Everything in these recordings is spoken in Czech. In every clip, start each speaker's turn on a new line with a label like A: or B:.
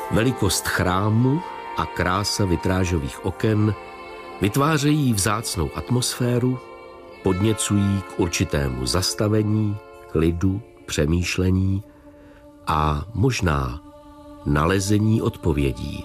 A: Velikost chrámu a krása vitrážových oken vytvářejí vzácnou atmosféru, podněcují k určitému zastavení, klidu, přemýšlení a možná nalezení odpovědí.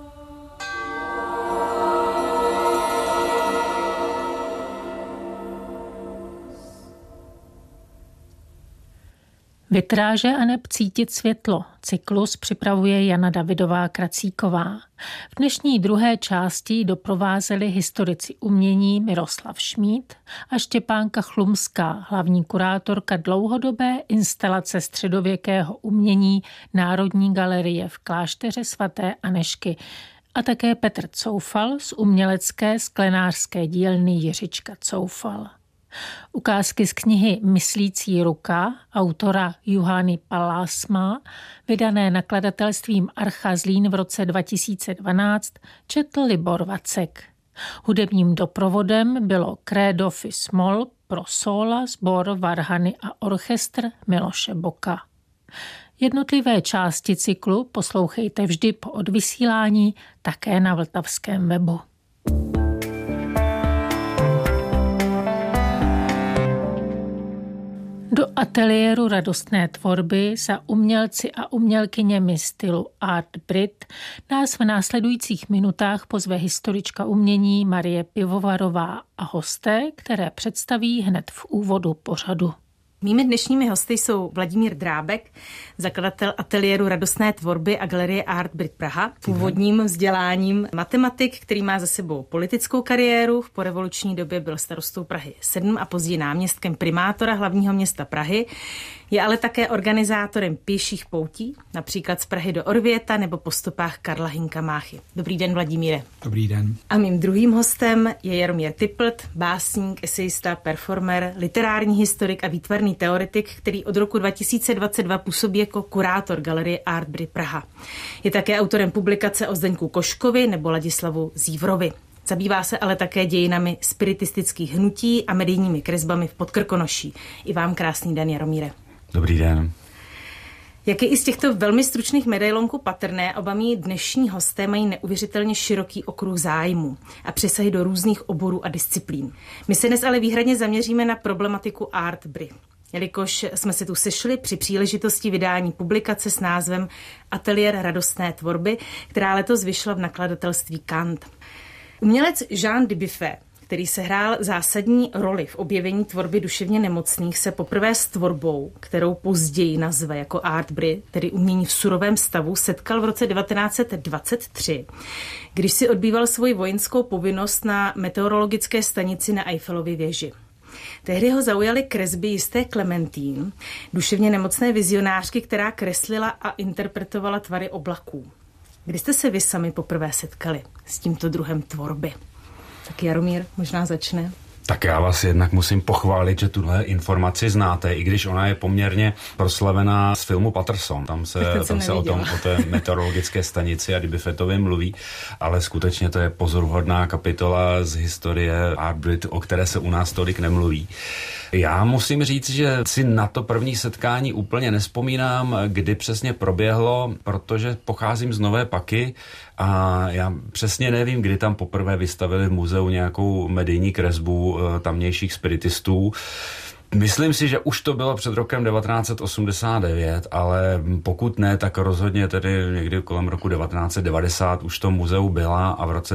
B: Vitráže a neb cítit světlo. Cyklus připravuje Jana Davidová Kracíková. V dnešní druhé části doprovázeli historici umění Miroslav Šmíd a Štěpánka Chlumská, hlavní kurátorka dlouhodobé instalace středověkého umění Národní galerie v klášteře svaté Anežky a také Petr Coufal z umělecké sklenářské dílny Jiřička Coufal. Ukázky z knihy Myslící ruka autora Juhany Pallasmaa, vydané nakladatelstvím Archa Zlín v roce 2012, četl Libor Vacek. Hudebním doprovodem bylo Credo fis moll pro sóla, sbor, varhany a orchestr Miloše Boka. Jednotlivé části cyklu poslouchejte vždy po odvysílání také na vltavském webu. Do ateliéru radostné tvorby za umělci a umělkyněmi stylu Art Brit nás v následujících minutách pozve historička umění Marie Pivovarová a hosté, které představí hned v úvodu pořadu.
C: Mými dnešními hosty jsou Vladimír Drábek, zakladatel ateliéru radostné tvorby a galerie Art Brit Praha, původním vzděláním matematik, který má za sebou politickou kariéru. V porevoluční době byl starostou Prahy 7 a později náměstkem primátora hlavního města Prahy. Je ale také organizátorem pěších poutí, například z Prahy do Orvěta nebo po stopách Karla Hynka Máchy. Dobrý den, Vladimíre.
D: Dobrý den.
C: A mým druhým hostem je Jaromír Typlt, básník, esejista, performer, literární historik a výtvarný teoretik, který od roku 2022 působí jako kurátor galerie Art Brit Praha. Je také autorem publikace o Zdeňku Koškovi nebo Ladislavu Zívrovi. Zabývá se ale také dějinami spiritistických hnutí a medijními kresbami v Podkrkonoší. I vám krásný den, Jaromíre.
D: Dobrý den.
C: Jak je i z těchto velmi stručných medailonků patrné, oba mí dnešní hosté mají neuvěřitelně široký okruh zájmu a přesahy do různých oborů a disciplín. My se dnes ale výhradně zaměříme na problematiku Art Brit, jelikož jsme se tu sešli při příležitosti vydání publikace s názvem Ateliér radostné tvorby, která letos vyšla v nakladatelství Kant. Umělec Jean Dubuffet, který sehrál zásadní roli v objevení tvorby duševně nemocných, se poprvé s tvorbou, kterou později nazve jako Art Brit, tedy umění v surovém stavu, setkal v roce 1923, když si odbýval svoji vojenskou povinnost na meteorologické stanici na Eiffelově věži. Tehdy ho zaujaly kresby jisté Clementine, duševně nemocné vizionářky, která kreslila a interpretovala tvary oblaků. Kdy jste se vy sami poprvé setkali s tímto druhem tvorby? Tak Jaromír možná začne.
D: Tak já vás jednak musím pochválit, že tuhle informaci znáte, i když ona je poměrně proslavená z filmu Patterson. Tam se o té meteorologické stanici a Dubuffetově mluví, ale skutečně to je pozoruhodná kapitola z historie Art Brit, o které se u nás tolik nemluví. Já musím říct, že si na to první setkání úplně nespomínám, kdy přesně proběhlo, protože pocházím z Nové Paky a já přesně nevím, kdy tam poprvé vystavili v muzeu nějakou medijní kresbu tamnějších spiritistů. Myslím si, že už to bylo před rokem 1989, ale pokud ne, tak rozhodně tedy někdy kolem roku 1990 už to muzeu byla a v roce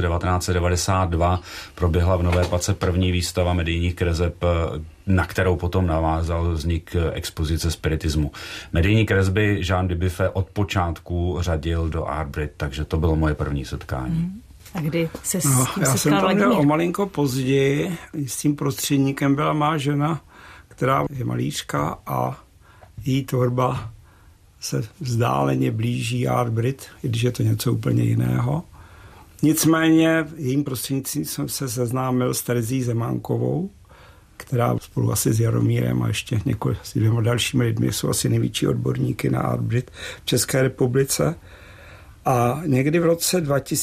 D: 1992 proběhla v Nové Pace první výstava medijních kreseb, na kterou potom navázal vznik expozice spiritismu. Medijní kresby Jean Dubuffet od počátku řadil do Art Brit, takže to bylo moje první setkání.
C: A kdy se s tím
E: Já
C: setkal
E: jsem tam
C: Vladimír?
E: měl o malinko později, s tím prostředníkem byla má žena, která je malířka a její tvorba se vzdáleně blíží Art Brit, i když je to něco úplně jiného. Nicméně jejím prostřednictvím jsem se seznámil s Terezí Zemánkovou, která spolu asi s Jaromírem a ještě s dvěma dalšími lidmi jsou asi největší odborníky na Art Brit v České republice. A někdy v roce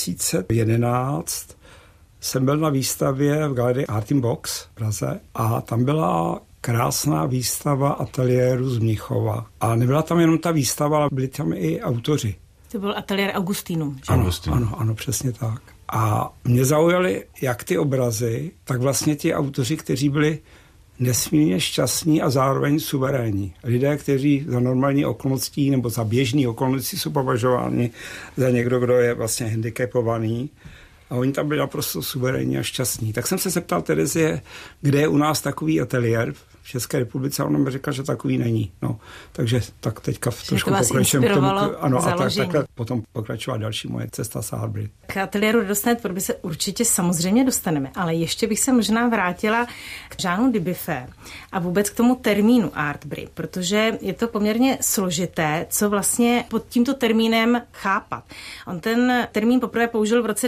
E: 2011 jsem byl na výstavě v galerii Art in Box v Praze a tam byla krásná výstava ateliéru z Mnichova. A nebyla tam jenom ta výstava, ale byli tam i autoři.
C: To byl ateliér Augustinum.
E: Ano, přesně tak. A mě zaujaly jak ty obrazy, tak vlastně ti autoři, kteří byli nesmírně šťastní a zároveň suverénní. Lidé, kteří za normální okolností nebo za běžný okolností jsou považováni za někdo, kdo je vlastně handicapovaný. A oni tam byli naprosto suverénní a šťastní. Tak jsem se zeptal Terezie, kde je u nás takový ateliér v České republice, a ona mi řekla, že takový není. No, takže tak teďka trošku pokračujeme k tomu. Ano, a takhle potom pokračovala další moje cesta z Art Brit.
C: K ateliéru Radostné tvorby se určitě samozřejmě dostaneme, ale ještě bych se možná vrátila k Jeanu Dubuffet a vůbec k tomu termínu Art Brit, protože je to poměrně složité, co vlastně pod tímto termínem chápat. On ten termín poprvé použil v roce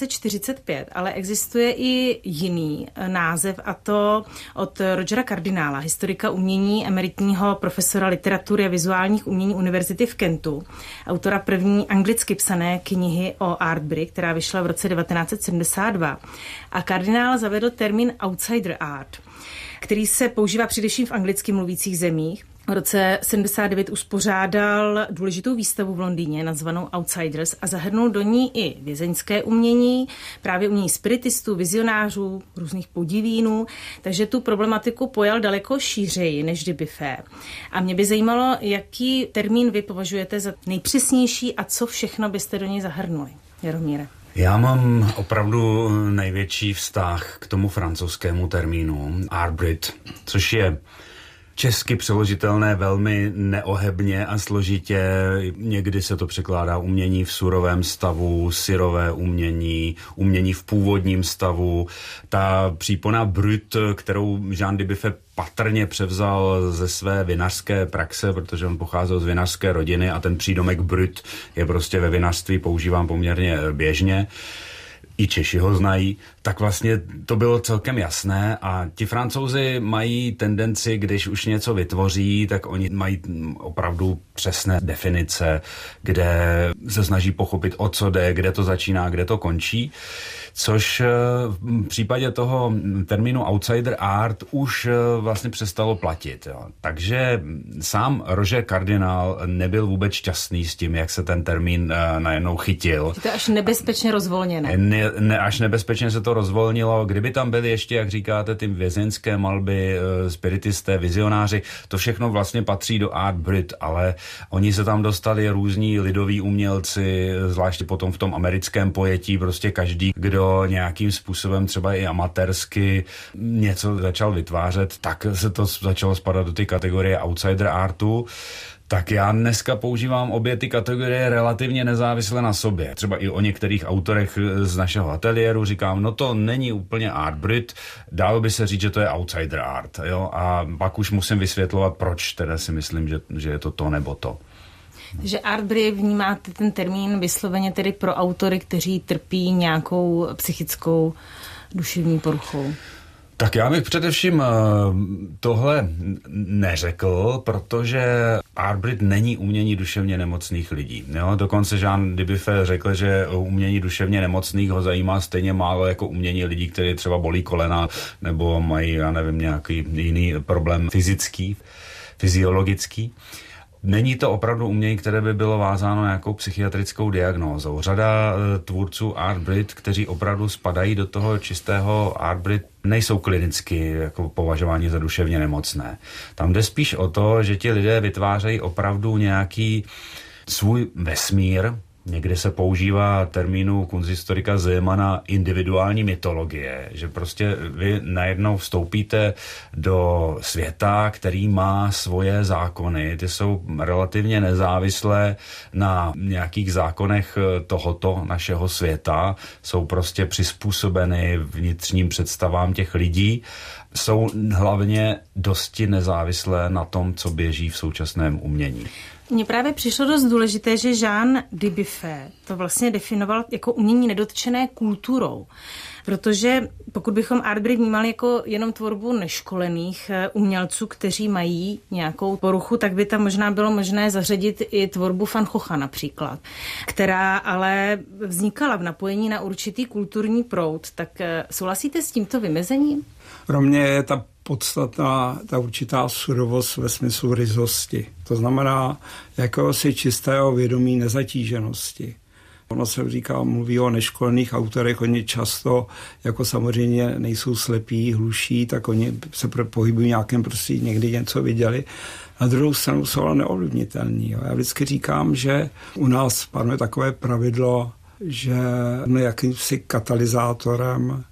C: 1945, ale existuje i jiný název, a to od Rogera Kardinála, historika umění, emeritního profesora literatury a vizuálních umění univerzity v Kentu, autora první anglicky psané knihy o Art Brit, která vyšla v roce 1972. A kardinál zavedl termín outsider art, který se používá především v anglicky mluvících zemích. V roce 79 uspořádal důležitou výstavu v Londýně nazvanou Outsiders a zahrnul do ní i vězeňské umění, právě umění spiritistů, vizionářů, různých podivínů, takže tu problematiku pojal daleko šířeji než Dubuffet. A mě by zajímalo, jaký termín vy považujete za nejpřesnější a co všechno byste do něj zahrnuli, Jaromíre.
D: Já mám opravdu největší vztah k tomu francouzskému termínu Art Brit, což je česky přeložitelné velmi neohebně a složitě. Někdy se to překládá umění v surovém stavu, syrové umění, umění v původním stavu. Ta přípona brut, kterou Jean Dubuffet patrně převzal ze své vinařské praxe, protože on pocházel z vinařské rodiny a ten přídomek brut je prostě ve vinařství používán poměrně běžně. I Češi ho znají, tak vlastně to bylo celkem jasné a ti Francouzi mají tendenci, když už něco vytvoří, tak oni mají opravdu přesné definice, kde se snaží pochopit, o co jde, kde to začíná, kde to končí, což v případě toho termínu outsider art už vlastně přestalo platit. Jo. Takže sám Roger Kardinál nebyl vůbec šťastný s tím, jak se ten termín najednou chytil.
C: To je až nebezpečně rozvolněné.
D: Až nebezpečně se to rozvolnilo. Kdyby tam byly ještě, jak říkáte, ty vězeňské malby, spiritisté, vizionáři, to všechno vlastně patří do Art Brit, ale oni se tam dostali různí lidoví umělci, zvláště potom v tom americkém pojetí, prostě každý, kdo nějakým způsobem třeba i amatérsky něco začal vytvářet, tak se to začalo spadat do ty kategorie outsider artu. Tak já dneska používám obě ty kategorie relativně nezávisle na sobě. Třeba i o některých autorech z našeho ateliéru říkám, no to není úplně Art Brit, dalo by se říct, že to je outsider art. Jo? A pak už musím vysvětlovat, proč teda si myslím, že je to nebo to.
C: Takže Art Brit vnímáte ten termín vysloveně tedy pro autory, kteří trpí nějakou psychickou duševní poruchou.
D: Tak já bych především tohle neřekl, protože Art Brit není umění duševně nemocných lidí. Jo? Dokonce Jean Dubuffet řekl, že umění duševně nemocných ho zajímá stejně málo jako umění lidí, kteří třeba bolí kolena nebo mají, já nevím, nějaký jiný problém fyzický, fyziologický. Není to opravdu umění, které by bylo vázáno nějakou psychiatrickou diagnózou. Řada tvůrců Art Brit, kteří opravdu spadají do toho čistého Art Brit, nejsou klinicky jako považováni za duševně nemocné. Tam jde spíš o to, že ti lidé vytvářejí opravdu nějaký svůj vesmír. Někde se používá termínu kunsthistorika Zémana individuální mytologie, že prostě vy najednou vstoupíte do světa, který má svoje zákony, ty jsou relativně nezávislé na nějakých zákonech tohoto našeho světa, jsou prostě přizpůsobeny vnitřním představám těch lidí, jsou hlavně dosti nezávislé na tom, co běží v současném umění.
C: Mně právě přišlo dost důležité, že Jean Dubuffet to vlastně definoval jako umění nedotčené kulturou. Protože pokud bychom Art Brit vnímali jako jenom tvorbu neškolených umělců, kteří mají nějakou poruchu, tak by tam možná bylo možné zařadit i tvorbu Van Gogha například, která ale vznikala v napojení na určitý kulturní proud. Tak souhlasíte s tímto vymezením?
E: Pro mě je ta podstatná ta určitá surovost ve smyslu ryzosti. To znamená jakéhosi čistého vědomí nezatíženosti. Ono se mluví o neškolených autorech, oni často, jako samozřejmě nejsou slepí, hluší, tak oni se pohybují nějakém prostředí, někdy něco viděli. Na druhou stranu jsou ale neovlivnitelní. Já vždycky říkám, že u nás panuje takové pravidlo, že jsme jakýmsi katalyzátorem,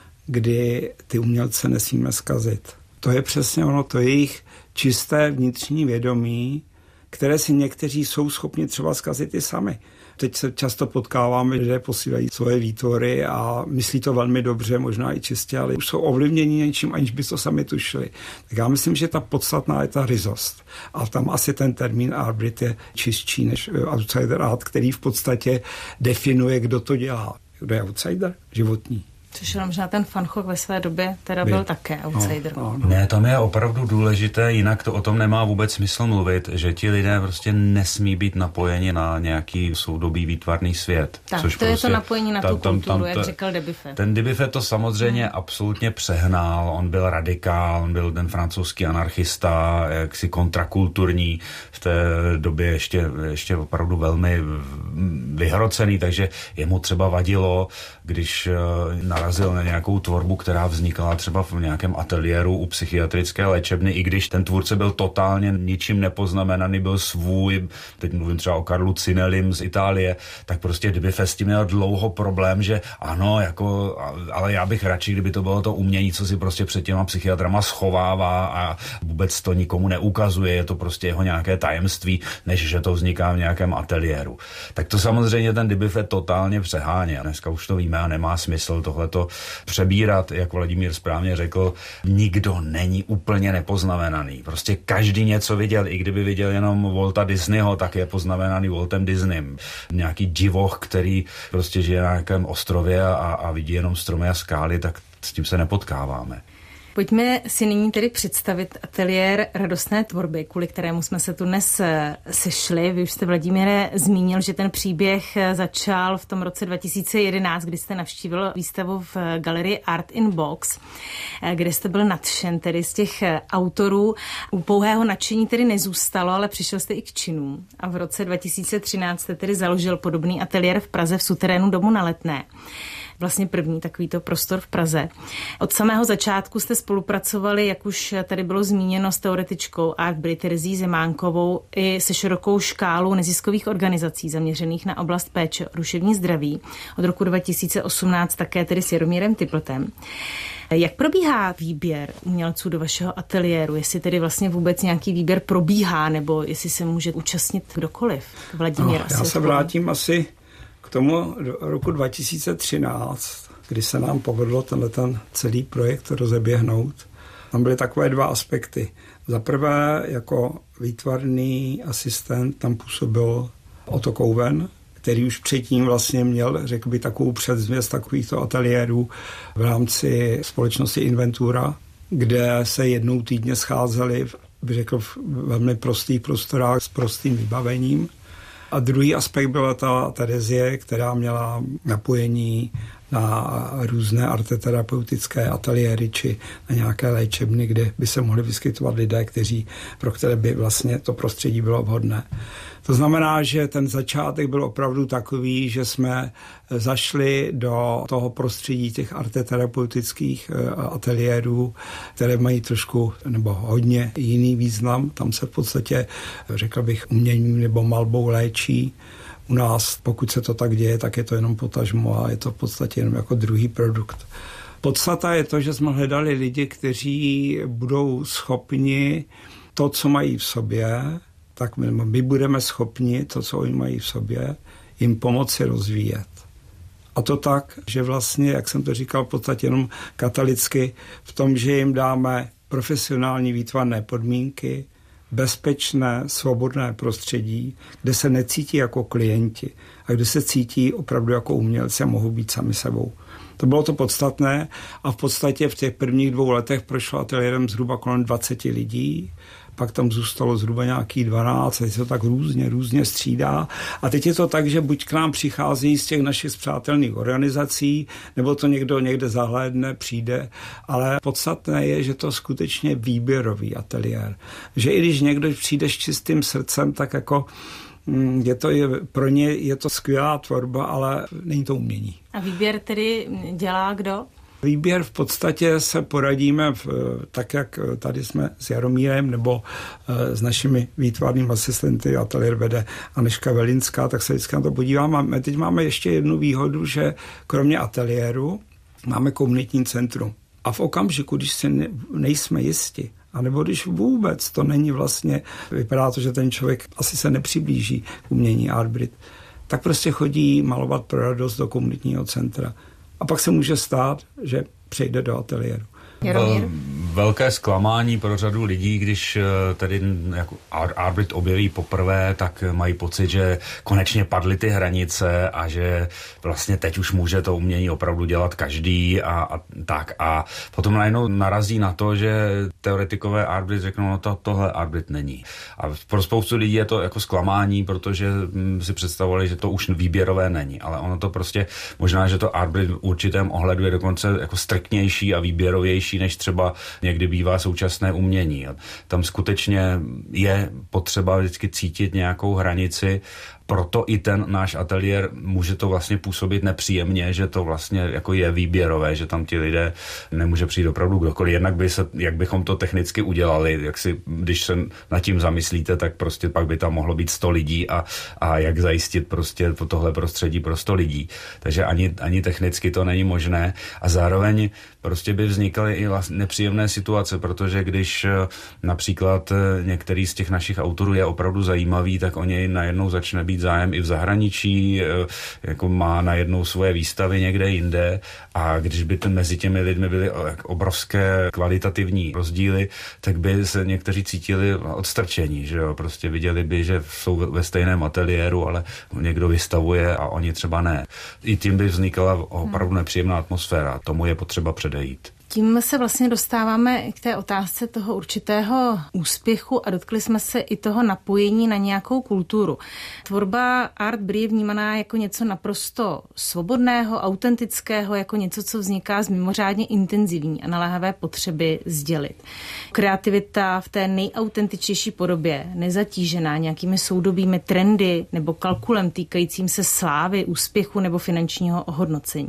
E: kdy ty umělce nesmíme zkazit. To je přesně ono, to je jejich čisté vnitřní vědomí, které si někteří jsou schopni třeba zkazit i sami. Teď se často potkáváme, lidé posílají svoje výtvory a myslí to velmi dobře, možná i čistě, ale už jsou ovlivněni něčím, aniž by to sami tušili. Tak já myslím, že ta podstatná je ta ryzost. A tam asi ten termín art Brit je čistší než outsider art, který v podstatě definuje, kdo to dělá. Kdo je outsider? Životní.
C: Což možná ten Van Gogh ve své době teda byl také outsider.
D: No. Ne, tam je opravdu důležité, jinak to o tom nemá vůbec smysl mluvit, že ti lidé prostě nesmí být napojeni na nějaký soudobý výtvarný svět.
C: Tak,
D: což
C: to
D: prostě,
C: je to napojení na tu kulturu, jak říkal Dubuffet.
D: Ten Dubuffet to samozřejmě absolutně přehnal, on byl radikál, on byl ten francouzský anarchista, jaksi kontrakulturní, v té době ještě opravdu velmi vyhrocený, takže jemu třeba vadilo, když narazil na nějakou tvorbu, která vznikala třeba v nějakém ateliéru u psychiatrické léčebny, i když ten tvůrce byl totálně ničím nepoznamenaný, byl svůj, teď mluvím třeba o Karlu Cinelim z Itálie, tak prostě Dubuffet s tím měl dlouho problém, že ano, jako, ale já bych radši, kdyby to bylo to umění, co si prostě před těma psychiatrama schovává a vůbec to nikomu neukazuje, je to prostě jeho nějaké tajemství, než že to vzniká v nějakém ateliéru. Tak to samozřejmě ten Dubuffet totálně přeháněl. Dneska už to víme a nemá smysl tohleto přebírat, jak Vladimír správně řekl, nikdo není úplně nepoznamenaný. Prostě každý něco viděl, i kdyby viděl jenom Walta Disneyho, tak je poznamenaný Waltem Disneym. Nějaký divoch, který prostě žije na nějakém ostrově a vidí jenom stromy a skály, tak s tím se nepotkáváme.
C: Pojďme si nyní tedy představit ateliér radostné tvorby, kvůli kterému jsme se tu dnes sešli. Vy už jste, Vladimíre, zmínil, že ten příběh začal v tom roce 2011, kdy jste navštívil výstavu v galerii Art in Box, kde jste byl nadšen tedy z těch autorů. U pouhého nadšení tedy nezůstalo, ale přišel jste i k činům. A v roce 2013 jste tedy založil podobný ateliér v Praze v suterénu Domu na Letné. Vlastně první takovýto prostor v Praze. Od samého začátku jste spolupracovali, jak už tady bylo zmíněno, s teoretičkou Art Brit Teresí Zemánkovou i se širokou škálou neziskových organizací zaměřených na oblast péče o duševní zdraví. Od roku 2018 také tedy s Jaromírem Typltem. Jak probíhá výběr umělců do vašeho ateliéru? Jestli tedy vlastně vůbec nějaký výběr probíhá, nebo jestli se může účastnit kdokoliv? Vladimír,
E: já se vrátím asi k tomu roku 2013, kdy se nám povedlo ten celý projekt rozeběhnout. Tam byly takové dva aspekty. Za prvé, jako výtvarný asistent tam působil Otto Kouven, který už předtím vlastně měl, řekl by, takovou předzvěst takovýchto ateliérů v rámci společnosti Inventura, kde se jednou týdně scházeli, bych řekl, v velmi prostých prostorách s prostým vybavením. A druhý aspekt byla ta Terezie, která měla napojení na různé arteterapeutické ateliéry či na nějaké léčebny, kde by se mohli vyskytovat lidé, pro které by vlastně to prostředí bylo vhodné. To znamená, že ten začátek byl opravdu takový, že jsme zašli do toho prostředí těch arteterapeutických ateliérů, které mají trošku nebo hodně jiný význam. Tam se v podstatě, řekl bych, uměním nebo malbou léčí. U nás, pokud se to tak děje, tak je to jenom potažmo a je to v podstatě jenom jako druhý produkt. Podstata je to, že jsme hledali lidi, kteří budou schopni to, co mají v sobě, tak my budeme schopni to, co oni mají v sobě, jim pomoci rozvíjet. A to tak, že vlastně, jak jsem to říkal, v podstatě jenom katolicky, v tom, že jim dáme profesionální výtvarné podmínky, bezpečné, svobodné prostředí, kde se necítí jako klienti a kde se cítí opravdu jako umělci a mohou být sami sebou. To bylo to podstatné a v podstatě v těch prvních 2 letech prošlo ateliérem zhruba kolem 20 lidí, pak tam zůstalo zhruba nějaký 12, teď se to tak různě střídá. A teď je to tak, že buď k nám přichází z těch našich spřátelných organizací, nebo to někdo někde zahlédne, přijde, ale podstatné je, že to skutečně výběrový ateliér. Že i když někdo přijde s čistým srdcem, tak jako pro ně je to skvělá tvorba, ale není to umění.
C: A výběr tedy dělá kdo?
E: Výběr v podstatě se poradíme, tak jak tady jsme s Jaromírem nebo s našimi výtvarnými asistenty, ateliér vede Anežka Velinská, tak se vždycky na to podíváme. My teď máme ještě jednu výhodu, že kromě ateliéru máme komunitní centrum. A v okamžiku, když si nejsme jisti, anebo když vůbec to není vlastně, vypadá to, že ten člověk asi se nepřiblíží k umění Artbrit, tak prostě chodí malovat pro radost do komunitního centra. A pak se může stát, že přejde do ateliéru.
D: Velké zklamání pro řadu lidí, když tedy jako Artbrit objeví poprvé, tak mají pocit, že konečně padly ty hranice a že vlastně teď už může to umění opravdu dělat každý a tak. A potom najednou narazí na to, že teoretikové Artbrit řeknou, no tohle Artbrit není. A pro spoustu lidí je to jako zklamání, protože si představovali, že to už výběrové není. Ale ono to prostě, možná, že to Artbrit v určitém ohledu je dokonce jako striktnější a výběrovější, než třeba někdy bývá současné umění. A tam skutečně je potřeba vždycky cítit nějakou hranici, proto i ten náš ateliér může to vlastně působit nepříjemně, že to vlastně jako je výběrové, že tam ti lidé nemůže přijít opravdu kdokoliv. Jednak jak bychom to technicky udělali, jak si, když se nad tím zamyslíte, tak prostě pak by tam mohlo být 100 lidí a jak zajistit prostě tohle prostředí pro 100 lidí. Takže ani technicky to není možné a zároveň prostě by vznikaly i vlastně nepříjemné situace, protože když například některý z těch našich autorů je opravdu zajímavý, tak o něj najednou začne být zájem i v zahraničí, jako má najednou svoje výstavy někde jinde a když by mezi těmi lidmi byly obrovské kvalitativní rozdíly, tak by se někteří cítili odstrčení, že jo, prostě viděli by, že jsou ve stejném ateliéru, ale někdo vystavuje a oni třeba ne. I tím by vznikala opravdu nepříjemná atmosféra, tomu je potřeba předejít.
C: Tím se vlastně dostáváme k té otázce toho určitého úspěchu a dotkli jsme se i toho napojení na nějakou kulturu. Tvorba Artbrit je vnímaná jako něco naprosto svobodného, autentického, jako něco, co vzniká z mimořádně intenzivní a naléhavé potřeby sdělit. Kreativita v té nejautentičtější podobě, nezatížená nějakými soudobými trendy nebo kalkulem týkajícím se slávy, úspěchu nebo finančního ohodnocení.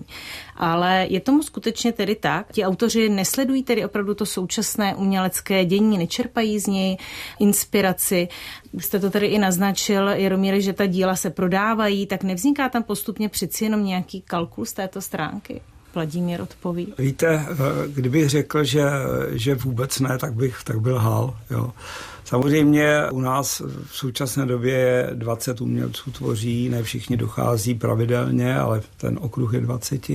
C: Ale je tomu skutečně tedy tak? Ti autoři nesledují tedy opravdu to současné umělecké dění, nečerpají z něj inspiraci. Jste to tady i naznačil, Jaromíre, že ta díla se prodávají, tak nevzniká tam postupně přeci jenom nějaký kalkul z této stránky? Vladimír odpoví.
E: Víte, kdybych řekl, že vůbec ne, tak byl lhal. Jo. Samozřejmě u nás v současné době 20 umělců tvoří, ne všichni dochází pravidelně, ale ten okruh je 20.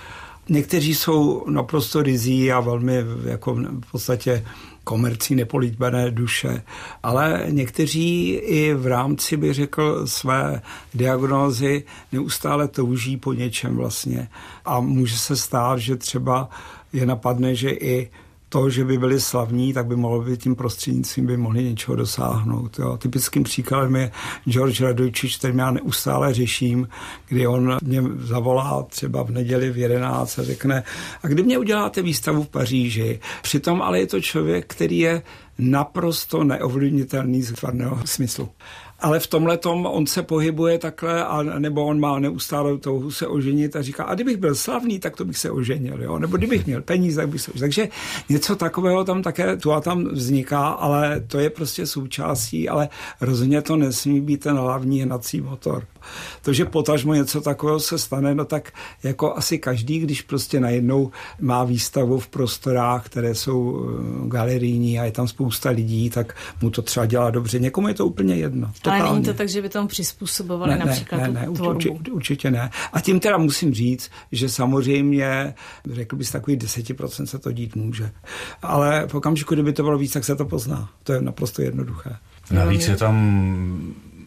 E: Někteří jsou naprosto ryzí a velmi jako v podstatě komercí nepolíbené duše, ale někteří i v rámci, bych řekl, své diagnózy neustále touží po něčem vlastně. A může se stát, že třeba je napadne, že i to, že by byli slavní, tak by mohlo být tím prostřednictvím, by mohli něčeho dosáhnout. Jo. Typickým příkladem je George Radojčič, který já neustále řeším, kdy on mě zavolá třeba v neděli v 11 a řekne, a kdy mě uděláte výstavu v Paříži? Přitom ale je to člověk, který je naprosto neovlivnitelný z tvarného smyslu. Ale v tomhletom on se pohybuje takhle, nebo on má neustále touhu se oženit a říká, a kdybych byl slavný, tak to bych se oženil, jo? Nebo kdybych měl peníze, tak bych se oženil. Takže něco takového tam také tu a tam vzniká, ale to je prostě součástí, ale rozhodně to nesmí být ten hlavní hnací motor. To, že potažmo něco takového se stane, no tak jako asi každý, když prostě najednou má výstavu v prostorách, které jsou galerijní a je tam spousta lidí, tak mu to třeba dělá dobře. Někomu je to úplně jedno.
C: Ale není to tak, že by tomu přizpůsobovali například tu tvorbu?
E: Určitě ne. A tím teda musím říct, že samozřejmě, řekl bys, takový 10% se to dít může. Ale v okamžiku, kdyby to bylo víc, tak se to pozná. To je naprosto jednoduché.
D: Navíc je tam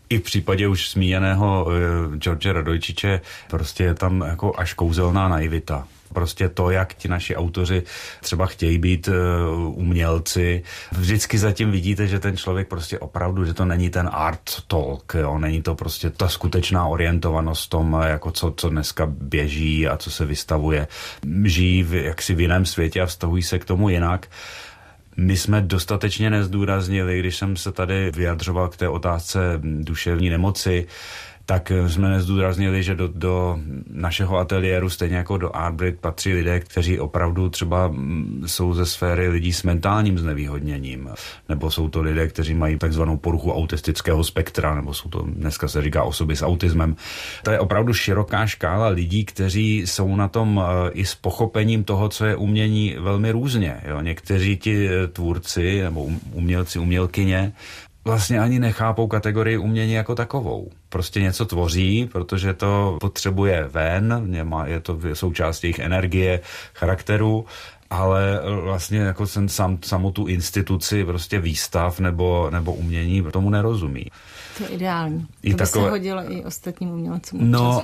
D: I v případě už zmíněného George Radojčiče prostě je tam jako až kouzelná naivita. Prostě to, jak ti naši autoři třeba chtějí být umělci. Vždycky zatím vidíte, že ten člověk prostě opravdu, že to není ten art talk, jo? Není to prostě ta skutečná orientovanost v tom, jako co dneska běží a co se vystavuje. Žijí jaksi v jiném světě a vztahují se k tomu jinak. My jsme dostatečně nezdůraznili, když jsem se tady vyjadřoval k té otázce duševní nemoci, tak jsme nezdůraznili, že do našeho ateliéru, stejně jako do Artbrit, patří lidé, kteří opravdu třeba jsou ze sféry lidí s mentálním znevýhodněním, nebo jsou to lidé, kteří mají takzvanou poruchu autistického spektra, nebo jsou to, dneska se říká, osoby s autismem. To je opravdu široká škála lidí, kteří jsou na tom i s pochopením toho, co je umění, velmi různě. Jo? Někteří ti tvůrci nebo umělci, umělkyně vlastně ani nechápou kategorii umění jako takovou. Prostě něco tvoří, protože to potřebuje ven, je to součást jejich energie, charakteru, ale vlastně jako samou tu instituci prostě výstav nebo umění tomu nerozumí.
C: To je ideální. To by se hodilo i ostatním umělcům.
D: No,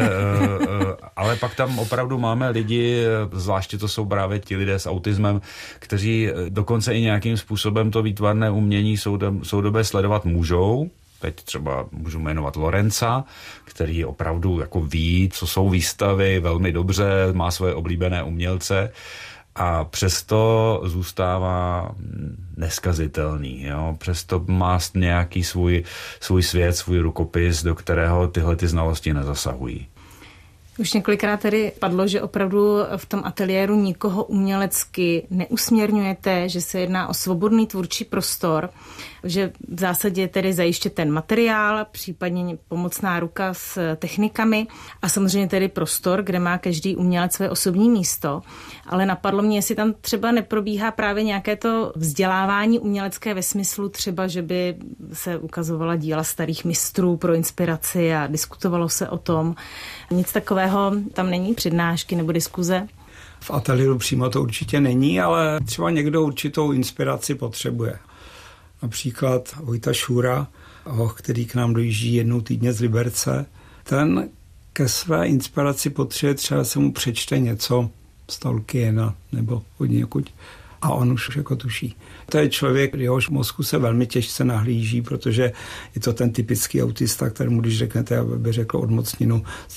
D: ale pak tam opravdu máme lidi, zvláště to jsou právě ti lidé s autismem, kteří dokonce i nějakým způsobem to výtvarné umění soudobé sledovat můžou. Teď třeba můžu jmenovat Lorenza, který opravdu jako ví, co jsou výstavy, velmi dobře, má svoje oblíbené umělce. A přesto zůstává neskazitelný. Jo? Přesto má nějaký svůj svět, svůj rukopis, do kterého tyhle ty znalosti nezasahují.
C: Už několikrát tedy padlo, že opravdu v tom ateliéru nikoho umělecky neusměrňujete, že se jedná o svobodný tvůrčí prostor, že v zásadě je tedy zajištěn ten materiál, případně pomocná ruka s technikami a samozřejmě tedy prostor, kde má každý umělec své osobní místo. Ale napadlo mě, jestli tam třeba neprobíhá právě nějaké to vzdělávání umělecké ve smyslu třeba, že by se ukazovala díla starých mistrů pro inspiraci a diskutovalo se o tom. Nic takového tam není, přednášky nebo diskuze?
E: V ateliéru přímo to určitě není, ale třeba někdo určitou inspiraci potřebuje. Například Vojta Šura, který k nám dojíždí jednou týdně z Liberce, ten ke své inspiraci potřebuje třeba, se mu přečte něco z Tolkiena nebo od někud a on už jako tuší. To je člověk, jehož mozku se velmi těžce nahlíží, protože je to ten typický autista, kterému když řeknete, aby řekl odmocninu z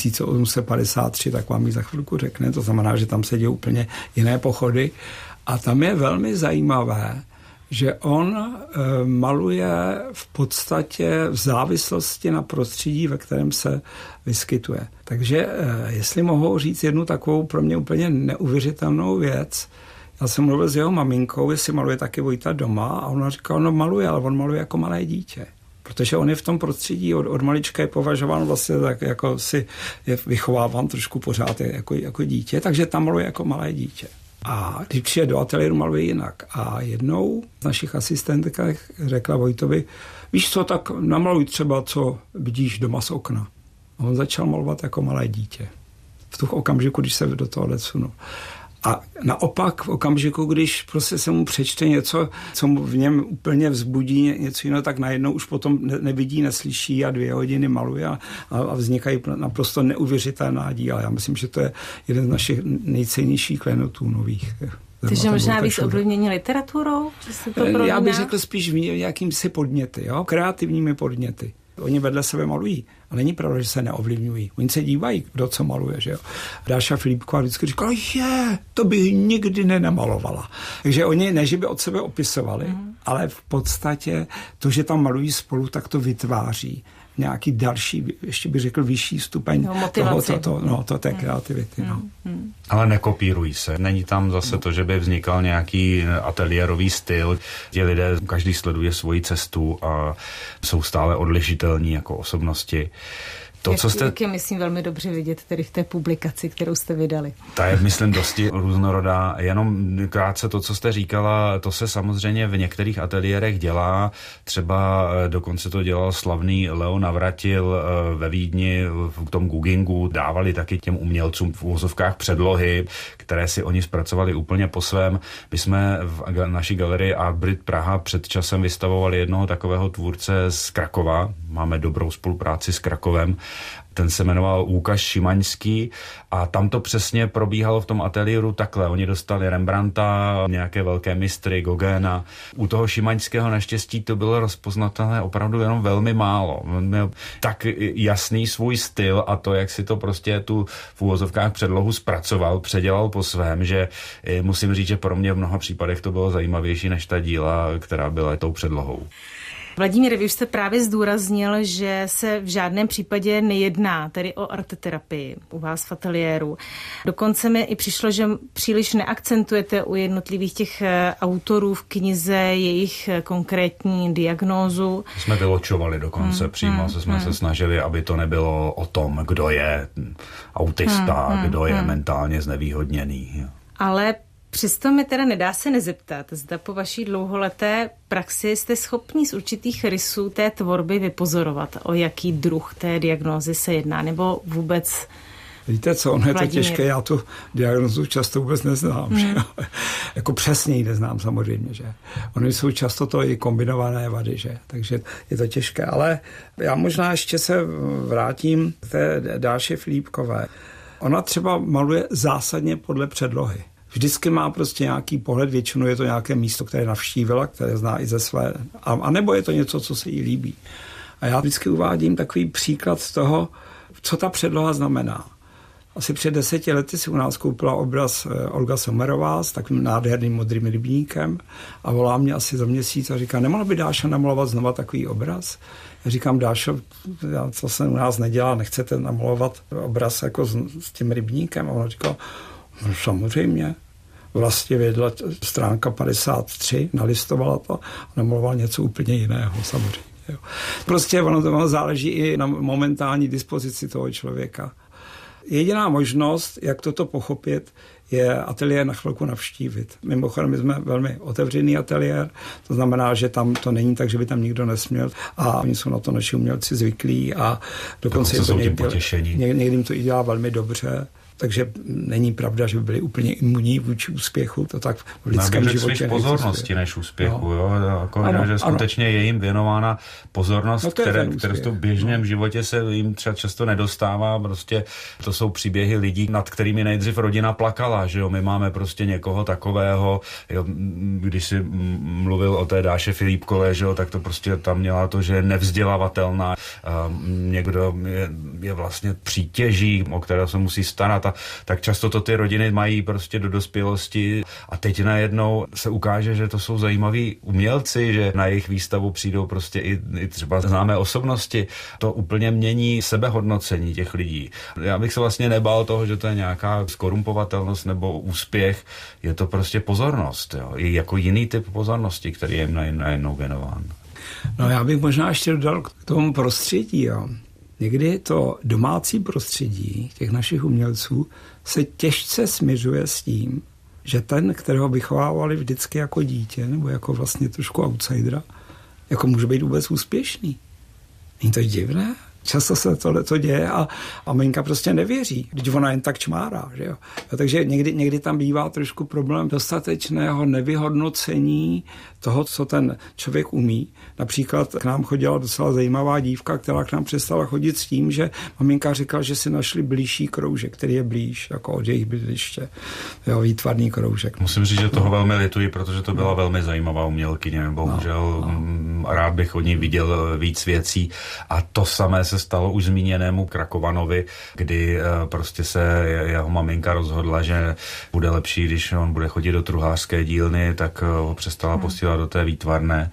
E: 3853, tak vám ji za chvilku řekne. To znamená, že tam se dějí úplně jiné pochody. A tam je velmi zajímavé, že on maluje v podstatě v závislosti na prostředí, ve kterém se vyskytuje. Takže jestli mohu říct jednu takovou pro mě úplně neuvěřitelnou věc, já jsem mluvil s jeho maminkou, jestli maluje taky Vojta doma a ona říkala, no maluje, ale on maluje jako malé dítě. Protože on je v tom prostředí od malička je považován vlastně tak, jako si je vychováván trošku pořád jako dítě, takže tam maluje jako malé dítě. A když přijde do ateliéru, maluje jinak. A jednou z našich asistentek řekla Vojtovi, víš co, tak namaluj třeba, co vidíš doma z okna. A on začal malovat jako malé dítě. V tu okamžiku, když se do toho odsunul. A naopak v okamžiku, když prostě se mu přečte něco, co mu v něm úplně vzbudí něco jiného, tak najednou už potom nevidí, neslyší a 2 hodiny maluje a vznikají naprosto neuvěřitelná díla. Já myslím, že to je jeden z našich nejcennějších klenotů nových.
C: Takže možná víc ovlivnění literaturou?
E: Já bych řekl spíš nějakými podněty, jo? Kreativními podněty. Oni vedle sebe malují. A není pravda, že se neovlivňují. Oni se dívají, kdo co maluje, že jo. Dáša Filipková vždycky říkala, to bych nikdy nenamalovala. Takže oni ne, že by od sebe opisovali, ale v podstatě to, že tam malují spolu, tak to vytváří nějaký další, ještě bych řekl, vyšší stupeň té kreativity. No.
D: Ale nekopírují se. Není tam zase to, že by vznikal nějaký ateliérový styl. Ti lidé, každý sleduje svoji cestu a jsou stále odlišitelní jako osobnosti.
C: Jak je, myslím, velmi dobře vidět tady v té publikaci, kterou jste vydali.
D: Ta je, myslím, dosti různorodá. Jenom krátce to, co jste říkala, to se samozřejmě v některých ateliérech dělá. Třeba dokonce to dělal slavný Leo Navratil ve Vídni v tom Guggingu. Dávali taky těm umělcům v uvozovkách předlohy, které si oni zpracovali úplně po svém. My jsme v naší galerii Art Brit Praha před časem vystavovali jednoho takového tvůrce z Krakova. Máme dobrou spolupráci s Krakovem. Ten se jmenoval Łukasz Šimaňský a tam to přesně probíhalo v tom ateliéru takhle. Oni dostali Rembrandta, nějaké velké mistry, Gauguina. U toho Šimaňského naštěstí to bylo rozpoznatelné opravdu jenom velmi málo. On měl tak jasný svůj styl a to, jak si to prostě tu v úvozovkách předlohu zpracoval, předělal po svém, že musím říct, že pro mě v mnoha případech to bylo zajímavější než ta díla, která byla tou předlohou.
C: Vladimíre, vy už jste právě zdůraznil, že se v žádném případě nejedná tedy o arteterapii u vás v ateliéru. Dokonce mi i přišlo, že příliš neakcentujete u jednotlivých těch autorů v knize jejich konkrétní diagnózu.
D: Jsme vyločovali dokonce přímo, jsme se snažili, aby to nebylo o tom, kdo je autista, kdo je mentálně znevýhodněný.
C: Ale přesto mi teda nedá se nezeptat, zda po vaší dlouholeté praxi jste schopni z určitých rysů té tvorby vypozorovat, o jaký druh té diagnózy se jedná, nebo vůbec...
E: Víte co, ono je to těžké, já tu diagnózu často vůbec neznám. Že? Jako přesněji neznám samozřejmě, že. Ony jsou často to i kombinované vady, že. Takže je to těžké, ale já možná ještě se vrátím k té Dáše Filipkové. Ona třeba maluje zásadně podle předlohy. Vždycky má prostě nějaký pohled, většinou je to nějaké místo, které navštívila, které zná i ze své, a nebo je to něco, co se jí líbí. A já vždycky uvádím takový příklad toho, co ta předloha znamená. Asi před 10 lety si u nás koupila obraz Olga Sommerová s takovým nádherným modrým rybníkem a volá mě asi za měsíc a říká, nemohla by Dáša namalovat znova takový obraz? Já říkám, Dášo, co se u nás nedělá, nechcete namalovat obraz jako s tím rybníkem? A ona říkala, no samozřejmě. Vlastně vědla stránka 53, nalistovala to a namalovala něco úplně jiného, samozřejmě. Jo. Prostě ono záleží i na momentální dispozici toho člověka. Jediná možnost, jak toto pochopit, je ateliér na chvilku navštívit. Mimochodem, my jsme velmi otevřený ateliér, to znamená, že tam to není tak, že by tam nikdo nesměl a oni jsou na to naši umělci zvyklí a dokonce
D: jsou tím potěšení.
E: Někdy jim to i dělá velmi dobře. Takže není pravda, že by byli úplně imunní vůči úspěchu, to tak v lidském životě
D: spíš pozornosti než úspěchu, jo? Ano, že skutečně je jim věnována pozornost, které v běžném životě se jim třeba často nedostává, prostě to jsou příběhy lidí, nad kterými nejdřív rodina plakala, že jo, my máme prostě někoho takového, jo, když si mluvil o té Dáše Filipkové, že jo, tak to prostě tam měla to, že je nevzdělavatelná, někdo je vlastně přítěží, o které se musí starat. Tak často to ty rodiny mají prostě do dospělosti a teď najednou se ukáže, že to jsou zajímaví umělci, že na jejich výstavu přijdou prostě i třeba známé osobnosti. To úplně mění sebehodnocení těch lidí. Já bych se vlastně nebál toho, že to je nějaká skorumpovatelnost nebo úspěch. Je to prostě pozornost. Jo? I jako jiný typ pozornosti, který je jim najednou věnován.
E: No já bych možná ještě dodal k tomu prostředí, jo. Někdy to domácí prostředí těch našich umělců se těžce směřuje s tím, že ten, kterého vychovávali vždycky jako dítě, nebo jako vlastně trošku outsidera, jako může být vůbec úspěšný. Není to divné? Často se tohleto děje a maminka prostě nevěří, když ona jen tak čmárá. Že jo? Takže někdy tam bývá trošku problém dostatečného nevyhodnocení toho, co ten člověk umí. Například k nám chodila docela zajímavá dívka, která k nám přestala chodit s tím, že maminka říkala, že si našli blížší kroužek, který je blíž jako od jejich bydliště. Jo, výtvarný kroužek.
D: Musím říct, že toho velmi lituji, protože to byla velmi zajímavá umělkyně. Bohužel rád bych od ní viděl víc věcí a to samé se stalo už zmíněnému Krakovanovi, kdy prostě se jeho maminka rozhodla, že bude lepší, když on bude chodit do truhlářské dílny, tak ho přestala posílat do té výtvarné.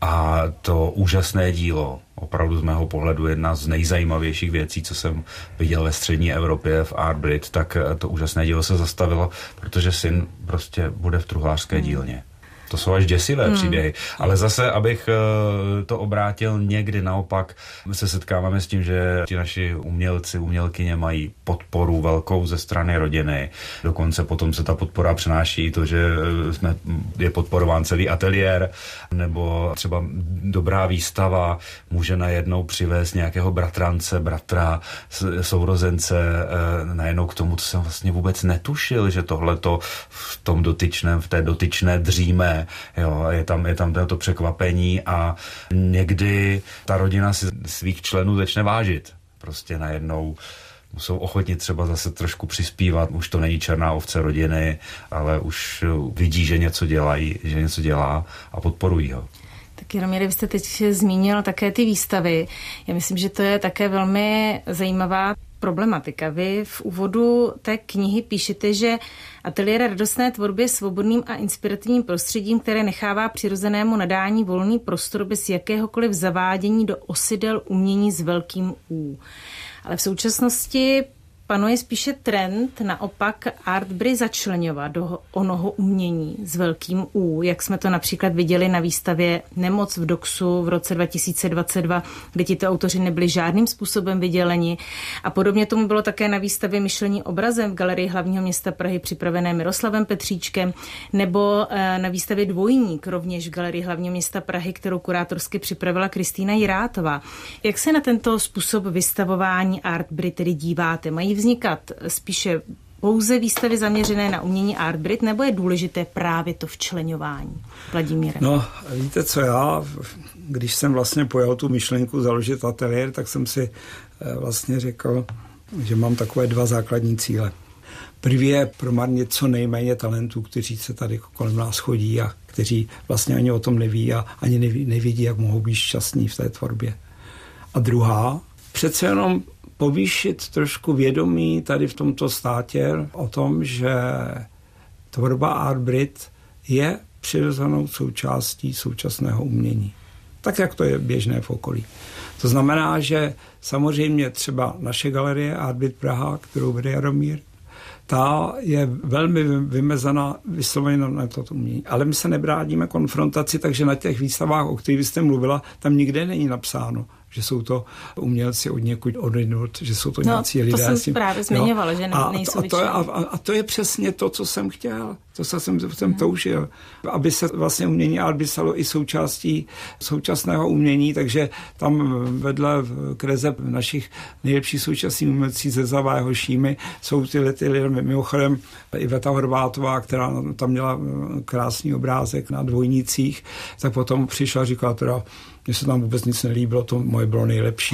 D: A to úžasné dílo, opravdu z mého pohledu jedna z nejzajímavějších věcí, co jsem viděl ve střední Evropě v Art Brit, tak to úžasné dílo se zastavilo, protože syn prostě bude v truhlářské dílně. To jsou až děsivé příběhy. Ale zase, abych to obrátil, někdy naopak, se setkáváme s tím, že ti naši umělci, umělkyně mají podporu velkou ze strany rodiny. Dokonce potom se ta podpora přenáší i to, že je podporován celý ateliér, nebo třeba dobrá výstava může najednou přivést nějakého bratrance, bratra, sourozence najednou k tomu, co jsem vlastně vůbec netušil, že tohleto v té dotyčné dříme, jo, je tam to překvapení a někdy ta rodina si svých členů začne vážit. Prostě najednou jsou ochotni třeba zase trošku přispívat, už to není černá ovce rodiny, ale už vidí, že něco dělá a podporují ho.
C: Tak Jaromíre, vy jste teď zmínil také ty výstavy. Já myslím, že to je také velmi zajímavá problematika. Vy v úvodu té knihy píšete, že ateliér radostné tvorby je svobodným a inspirativním prostředím, které nechává přirozenému nadání volný prostor bez jakéhokoliv zavádění do osidel umění s velkým U. Ale v současnosti panuje spíše trend naopak artbry začleňovat do onoho umění s velkým U, jak jsme to například viděli na výstavě Nemoc v Doxu v roce 2022, kde tito autoři nebyli žádným způsobem vyděleni. A podobně tomu bylo také na výstavě Myšlení obrazem v Galerii hlavního města Prahy připravené Miroslavem Petříčkem, nebo na výstavě Dvojník rovněž v Galerii hlavního města Prahy, kterou kurátorsky připravila Kristýna Jirátová. Jak se na tento způsob vystavování artbry tedy díváte? Mají vznikat spíše pouze výstavy zaměřené na umění artbrit, nebo je důležité právě to včleňování? Vladimíre.
E: No, víte co, já, když jsem vlastně pojal tu myšlenku založit ateliér, tak jsem si vlastně řekl, že mám takové 2 základní cíle. První je promarnit co nejméně talentů, kteří se tady kolem nás chodí a kteří vlastně ani o tom neví a ani nevidí, jak mohou být šťastní v té tvorbě. A druhá, přece jenom povýšit trošku vědomí tady v tomto státě o tom, že tvorba artbrit je přirozenou součástí současného umění. Tak, jak to je běžné v okolí. To znamená, že samozřejmě třeba naše galerie Artbrit Praha, kterou vede Jaromír, ta je velmi vymezená vysloveně na toto umění. Ale my se nebráníme konfrontaci, takže na těch výstavách, o kterých jste mluvila, tam nikde není napsáno, že jsou to umělci od někud odinut, že jsou to nějací lidé.
C: To jsem právě zmiňovala, že nejsou
E: a to je přesně to, co jsem chtěl, to, co jsem toužil. Aby se vlastně umění artbrit stalo i součástí současného umění, takže tam vedle kreze našich nejlepších současných umělcí ze Zavého Šímy jsou ty lidé, mimochodem Iveta Horvátová, která tam měla krásný obrázek na Dvojnicích, tak potom přišla a říkala teda, mně se tam vůbec nic nelíbilo, to moje bylo nejlepší.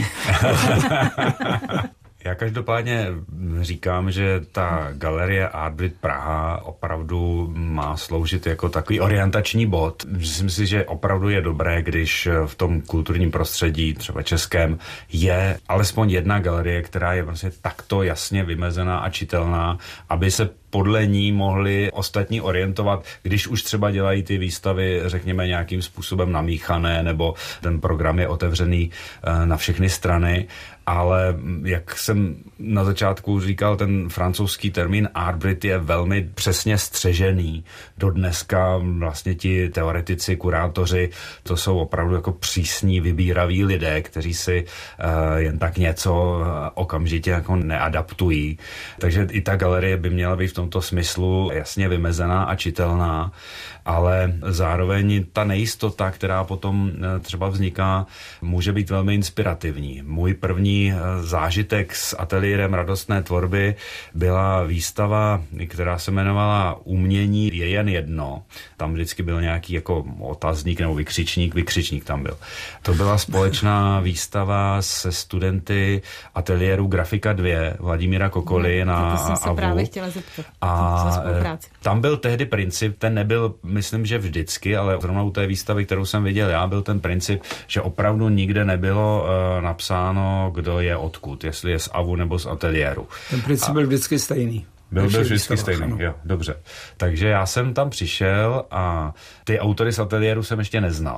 D: Já každopádně říkám, že ta galerie Artbrit Praha opravdu má sloužit jako takový orientační bod. Myslím si, že opravdu je dobré, když v tom kulturním prostředí, třeba českém, je alespoň jedna galerie, která je prostě takto jasně vymezená a čitelná, aby se podle ní mohli ostatní orientovat, když už třeba dělají ty výstavy, řekněme, nějakým způsobem namíchané, nebo ten program je otevřený na všechny strany. Ale jak jsem na začátku říkal, ten francouzský termín artbrit je velmi přesně střežený. Do dneska vlastně ti teoretici, kurátoři, to jsou opravdu jako přísní, vybíraví lidé, kteří si jen tak něco okamžitě jako neadaptují. Takže i ta galerie by měla být v tomto smyslu jasně vymezená a čitelná, ale zároveň ta nejistota, která potom třeba vzniká, může být velmi inspirativní. Můj první zážitek s ateliérem radostné tvorby byla výstava, která se jmenovala Umění je jen jedno. Tam vždycky byl nějaký jako otazník nebo vykřičník tam byl. To byla společná výstava se studenty ateliéru Grafika 2 Vladimíra Kokoly na AVU. A tam byl tehdy princip, ten nebyl, myslím, že vždycky, ale zrovna u té výstavy, kterou jsem viděl já, byl ten princip, že opravdu nikde nebylo napsáno, kdo je odkud, jestli je z AVU nebo z ateliéru.
E: Ten princip byl vždycky stejný.
D: Byl vždycky stejný, jo, dobře. Takže já jsem tam přišel a ty autory z ateliéru jsem ještě neznal.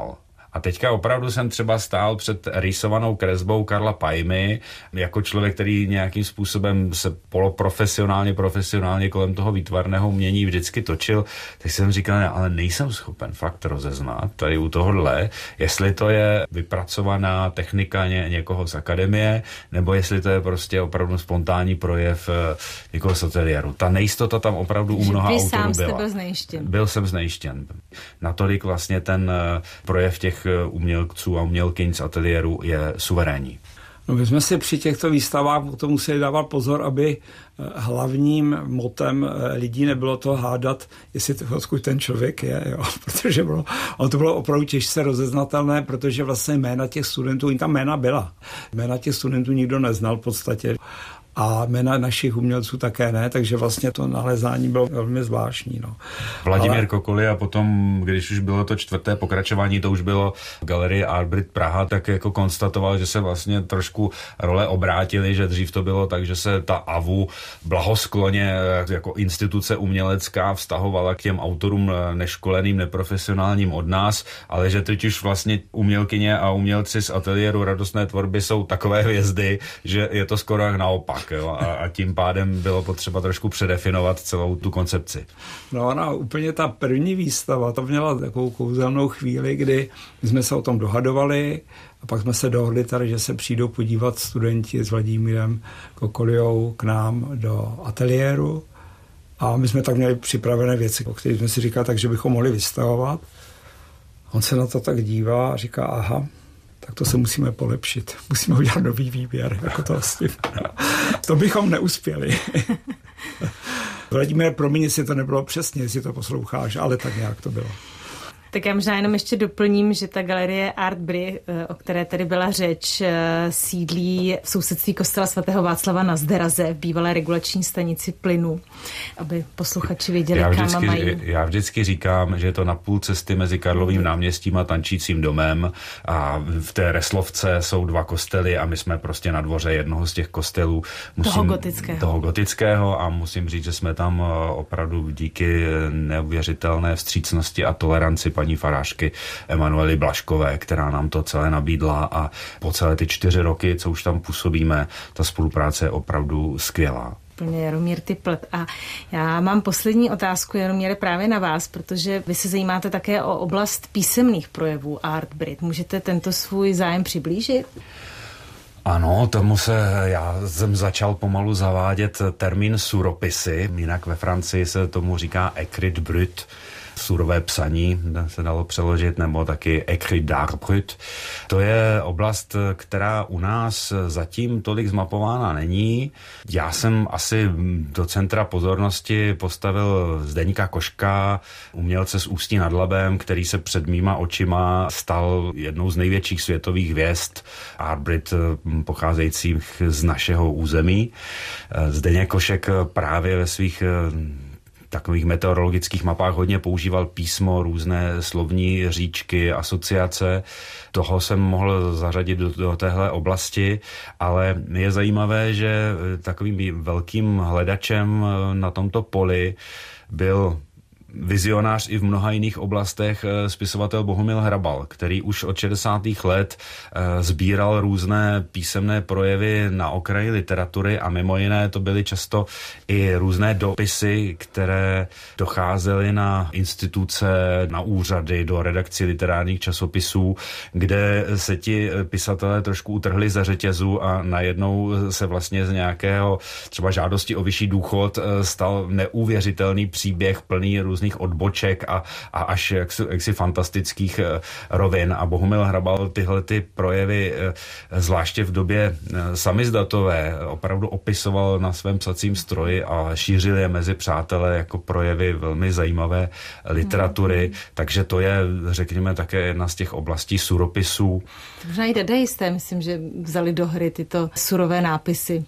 D: A teďka opravdu jsem třeba stál před rýsovanou kresbou Karla Pajmy, jako člověk, který nějakým způsobem se profesionálně kolem toho výtvarného umění vždycky točil, tak jsem říkal, ale nejsem schopen fakt rozeznat tady u tohohle, jestli to je vypracovaná technika někoho z akademie, nebo jestli to je prostě opravdu spontánní projev někoho z ateliéru. Ta nejistota tam opravdu u mnoha autorů byla.
C: Vy sám jste byl znejištěn.
D: Byl jsem znejištěn. Natolik vlastně ten projev těch umělců a umělkyň z ateliéru je suverénní.
E: No, my jsme si při těchto výstavách potom museli dávat pozor, aby hlavním motem lidí nebylo to hádat, jestli to odkud ten člověk je, jo? Protože to bylo opravdu těžce rozeznatelné, protože vlastně jména těch studentů, tam jména byla. Jména těch studentů nikdo neznal v podstatě. A jména našich umělců také ne, takže vlastně to nalezání bylo velmi zvláštní. No.
D: Vladimír Kokoli a potom, když už bylo to 4. pokračování, to už bylo v galerii Art Praha, tak jako konstatoval, že se vlastně trošku role obrátily, že dřív to bylo tak, že se ta AVU blahoskloně jako instituce umělecká vztahovala k těm autorům neškoleným, neprofesionálním od nás, ale že teď už vlastně umělkyně a umělci z ateliéru radostné tvorby jsou takové hvězdy, že je to skoro jak naopak. Jo, a tím pádem bylo potřeba trošku předefinovat celou tu koncepci.
E: No, úplně ta první výstava, to měla takovou kouzelnou chvíli, kdy jsme se o tom dohadovali a pak jsme se dohodli tady, že se přijdou podívat studenti s Vladimírem Kokoliou k nám do ateliéru a my jsme tak měli připravené věci, o kterých jsme si říkali, takže bychom mohli vystavovat. On se na to tak dívá a říká, aha, tak to se musíme polepšit. Musíme udělat nový výběr. Jako to, vlastně. To bychom neuspěli. Vladimír, promiň, jestli to nebylo přesně, jestli to posloucháš, ale tak nějak to bylo.
C: Tak já možná jenom ještě doplním, že ta galerie Art Bry, o které tady byla řeč, sídlí v sousedství kostela svatého Václava na Zderaze, v bývalé regulační stanici plynu, aby posluchači věděli, kam mají.
D: Já vždycky říkám, že je to na půl cesty mezi Karlovým náměstím a Tančícím domem a v té Reslovce jsou 2 kostely a my jsme prostě na dvoře jednoho z těch kostelů. Toho gotického a musím říct, že jsme tam opravdu díky neuvěřitelné vstřícnosti a toleranci paní farářky Emanuely Blaškové, která nám to celé nabídla a po celé ty 4 roky, co už tam působíme, ta spolupráce je opravdu skvělá.
C: Plně Jaromír Typlt. A já mám poslední otázku, Jaromíre, právě na vás, protože vy se zajímáte také o oblast písemných projevů Art Brit. Můžete tento svůj zájem přiblížit?
D: Ano, já jsem začal pomalu zavádět termín suropisy, jinak ve Francii se tomu říká écrit brut, surové psaní, se dalo přeložit, nebo taky écrit d'art brut. To je oblast, která u nás zatím tolik zmapována není. Já jsem asi do centra pozornosti postavil Zdeňka Koška, umělce z Ústí nad Labem, který se před mýma očima stal jednou z největších světových hvězd Art Brit pocházejících z našeho území. Zdeněk Košek právě ve svých takových meteorologických mapách hodně používal písmo, různé slovní říčky, asociace. Toho jsem mohl zařadit do téhle oblasti, ale je zajímavé, že takovým velkým hledačem na tomto poli byl vizionář i v mnoha jiných oblastech spisovatel Bohumil Hrabal, který už od 60. let sbíral různé písemné projevy na okraji literatury a mimo jiné to byly často i různé dopisy, které docházely na instituce, na úřady, do redakcí literárních časopisů, kde se ti pisatelé trošku utrhli za řetězu a najednou se vlastně z nějakého třeba žádosti o vyšší důchod stal neuvěřitelný příběh plný různých odboček a až jaksi fantastických rovin. A Bohumil Hrabal tyhle ty projevy, zvláště v době samizdatové, opravdu opisoval na svém psacím stroji a šířil je mezi přátelé jako projevy velmi zajímavé literatury. Takže to je, řekněme, také jedna z těch oblastí suropisů.
C: Možná i dadaisté, myslím, že vzali do hry tyto surové nápisy.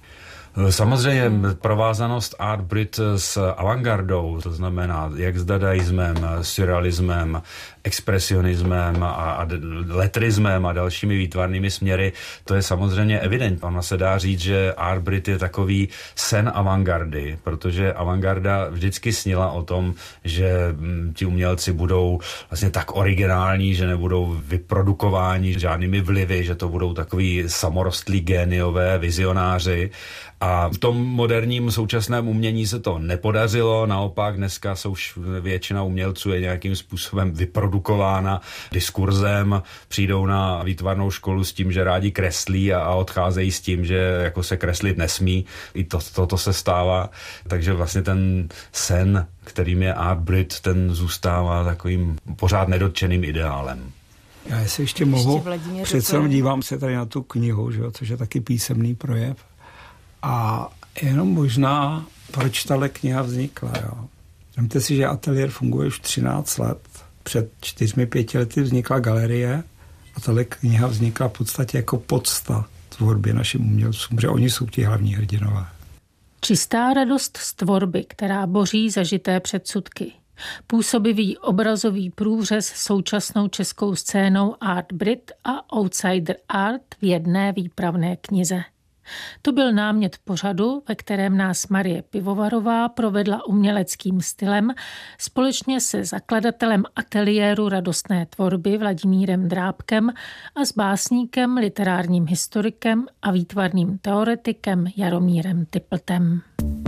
D: Samozřejmě provázanost Art Brit s avantgardou, to znamená jak s dadaismem, surrealismem, expresionismem a letrismem a dalšími výtvarnými směry, to je samozřejmě evidentní. Ono se dá říct, že Art Brit je takový sen avantgardy, protože avantgarda vždycky snila o tom, že ti umělci budou vlastně tak originální, že nebudou vyprodukováni žádnými vlivy, že to budou takový samorostlí géniové vizionáři. A v tom moderním současném umění se to nepodařilo, naopak dneska jsou většina umělců je nějakým způsobem vyprodukována diskurzem, přijdou na výtvarnou školu s tím, že rádi kreslí a odcházejí s tím, že jako se kreslit nesmí. I toto se stává, takže vlastně ten sen, kterým je Art Brit, ten zůstává takovým pořád nedotčeným ideálem.
E: Já si ještě mohu, přece dívám se tady na tu knihu, že, což je taky písemný projev. A jenom možná, proč tahle kniha vznikla. Jo? Vemte si, že ateliér funguje už 13 let. Před 4-5 lety vznikla galerie a tahle kniha vznikla v podstatě jako podsta tvorbě našim umělcům, protože oni jsou ti hlavní hrdinové.
B: Čistá radost z tvorby, která boří zažité předsudky. Působivý obrazový průřez současnou českou scénou Art Brit a Outsider Art v jedné výpravné knize. To byl námět pořadu, ve kterém nás Marie Pivovarová provedla uměleckým stylem společně se zakladatelem ateliéru radostné tvorby Vladimírem Drábkem a s básníkem, literárním historikem a výtvarným teoretikem Jaromírem Typltem.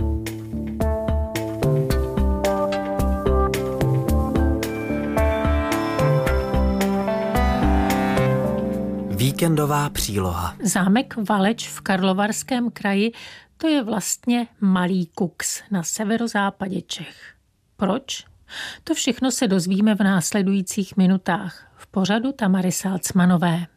F: Víkendová příloha.
B: Zámek Valeč v Karlovarském kraji, to je vlastně malý Kux na severozápadě Čech. Proč? To všechno se dozvíme v následujících minutách v pořadu Tamary Salcmanové.